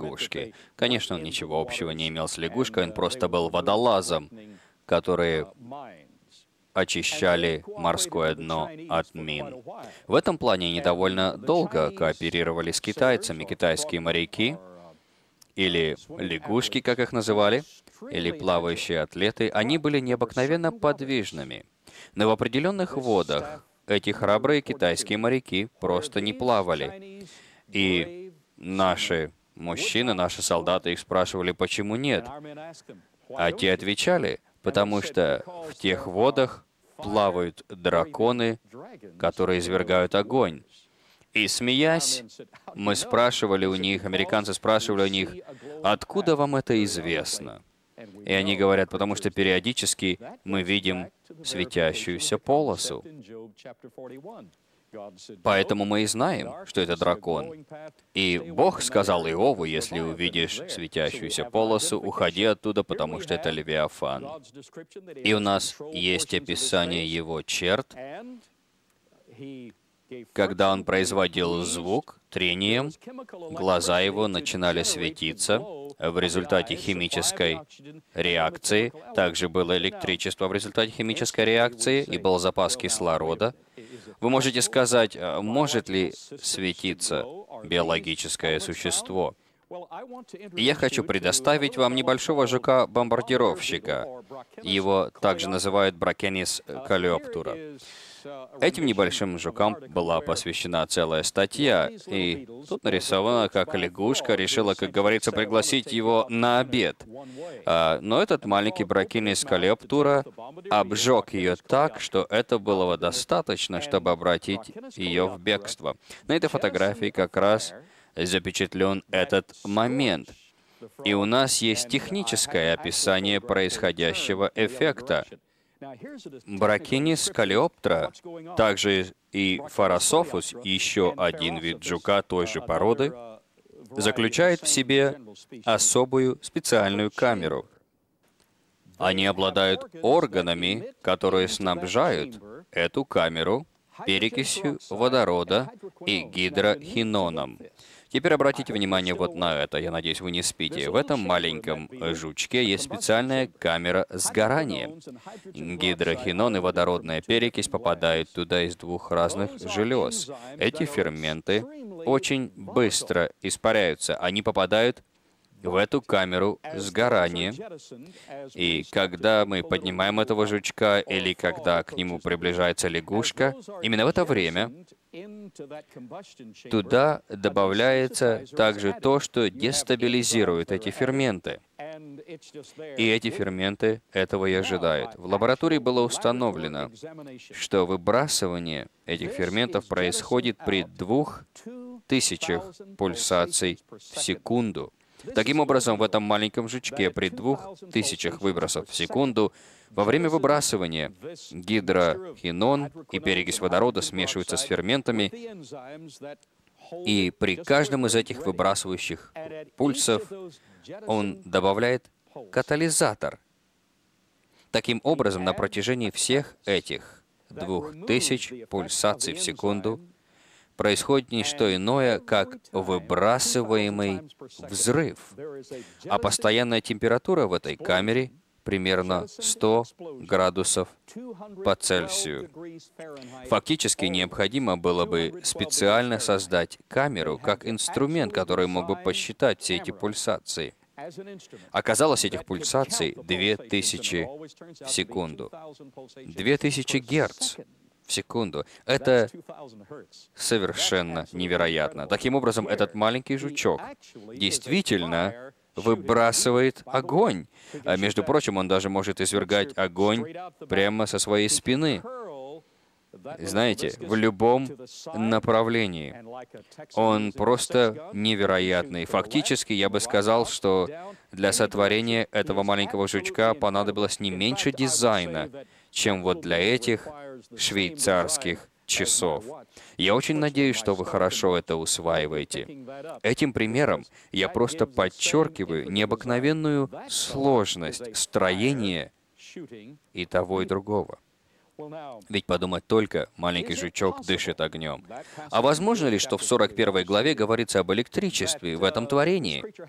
лягушки. Конечно, он ничего общего не имел с лягушкой, он просто был водолазом, которые очищали морское дно от мин. В этом плане они довольно долго кооперировали с китайцами. Китайские моряки, или лягушки, как их называли, или плавающие атлеты, они были необыкновенно подвижными. Но в определенных водах эти храбрые китайские моряки просто не плавали. И наши мужчины, наши солдаты их спрашивали, почему нет. А те отвечали, потому что в тех водах плавают драконы, которые извергают огонь. И смеясь, мы спрашивали у них, американцы спрашивали у них, откуда вам это известно? И они говорят, потому что периодически мы видим светящуюся полосу. Поэтому мы и знаем, что это дракон. И Бог сказал Иову, если увидишь светящуюся полосу, уходи оттуда, потому что это Левиафан. И у нас есть описание его черт, когда он производил звук трением, глаза его начинали светиться в результате химической реакции. Также было электричество в результате химической реакции, и был запас кислорода. Вы можете сказать, может ли светиться биологическое существо? И я хочу предоставить вам небольшого жука-бомбардировщика. Его также называют Бракенис калиоптура. Этим небольшим жукам была посвящена целая статья, и тут нарисовано, как лягушка решила, как говорится, пригласить его на обед. Но этот маленький Бракенис калиоптура обжег ее так, что этого было достаточно, чтобы обратить ее в бегство. На этой фотографии как раз запечатлен этот момент. И у нас есть техническое описание происходящего эффекта. Бракенис калиоптра, также и Фарасофус, еще один вид жука той же породы, заключает в себе особую специальную камеру. Они обладают органами, которые снабжают эту камеру перекисью водорода и гидрохиноном. Теперь обратите внимание вот на это, я надеюсь, вы не спите. В этом маленьком жучке есть специальная камера сгорания. Гидрохинон и водородная перекись попадают туда из двух разных желез. Эти ферменты очень быстро испаряются. Они попадают в эту камеру сгорания. И когда мы поднимаем этого жучка, или когда к нему приближается лягушка, именно в это время туда добавляется также то, что дестабилизирует эти ферменты. И эти ферменты этого и ожидают. В лаборатории было установлено, что выбрасывание этих ферментов происходит при 2000 пульсаций в секунду. Таким образом, в этом маленьком жучке при 2000 выбросов в секунду во время выбрасывания гидрохинон и перекись водорода смешиваются с ферментами, и при каждом из этих выбрасывающих пульсов он добавляет катализатор. Таким образом, на протяжении всех этих 2000 пульсаций в секунду происходит не что иное, как выбрасываемый взрыв. А постоянная температура в этой камере примерно 100 градусов по Цельсию. Фактически необходимо было бы специально создать камеру как инструмент, который мог бы посчитать все эти пульсации. Оказалось, этих пульсаций 2000 в секунду. 2000 герц в секунду. Это совершенно невероятно. Таким образом, этот маленький жучок действительно выбрасывает огонь. А между прочим, он даже может извергать огонь прямо со своей спины. Знаете, в любом направлении. Он просто невероятный. Фактически, я бы сказал, что для сотворения этого маленького жучка понадобилось не меньше дизайна, чем вот для этих швейцарских часов. Я очень надеюсь, что вы хорошо это усваиваете. Этим примером я просто подчеркиваю необыкновенную сложность строения и того, и другого. Ведь подумать только, маленький жучок дышит огнем. А возможно ли, что в 41 главе говорится об электричестве в этом творении?